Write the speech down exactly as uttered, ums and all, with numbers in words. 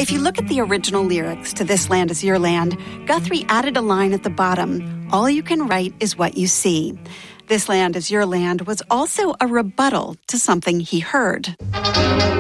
If you look at the original lyrics to This Land Is Your Land, Guthrie added a line at the bottom, all you can write is what you see. This Land Is Your Land was also a rebuttal to something he heard.